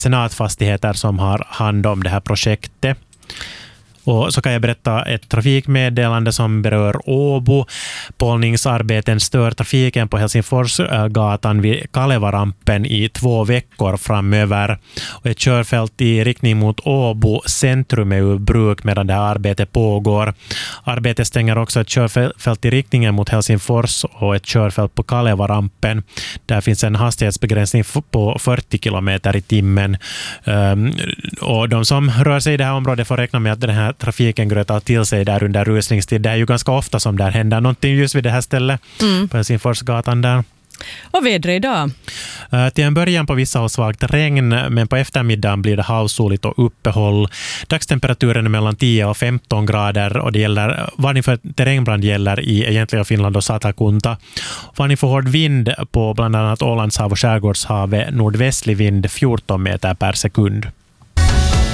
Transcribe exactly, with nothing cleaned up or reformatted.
Senatfastigheter som har hand om det här projektet. Och så kan jag berätta ett trafikmeddelande som berör Åbo. Pålningsarbeten stör trafiken på Helsingforsgatan vid Kalevarampen i två veckor framöver. Och ett körfält i riktning mot Åbo centrum är ur bruk medan det här arbetet pågår. Arbetet stänger också ett körfält i riktningen mot Helsingfors och ett körfält på Kalevarampen. Där finns en hastighetsbegränsning på fyrtio kilometer i timmen. Um, och de som rör sig i det här området får räkna med att den här trafiken grötar till sig där under rusningstid. Det är ju ganska ofta som där händer någonting just vid det här stället mm. på Helsingforsgatan där. Och vädret idag? Uh, till en början på vissa håll svagt regn, men på eftermiddagen blir det havsoligt och uppehåll. Dagstemperaturen är mellan tio och femton grader och det gäller, varning för terrängbrand gäller i egentliga Finland och Satakunta. Varning för hård vind på bland annat Ålandshav och Skärgårdshavet, nordvästlig vind fjorton meter per sekund.